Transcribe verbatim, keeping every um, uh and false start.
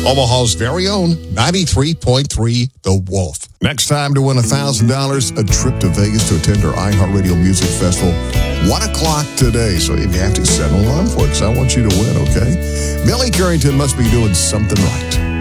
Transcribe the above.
Omaha's very own ninety-three point three The Wolf. Next time to win one thousand dollars, a trip to Vegas to attend our iHeartRadio Music Festival. one o'clock today. So if you have to set an alarm for it, because I want you to win, okay? Millie Carrington must be doing something right.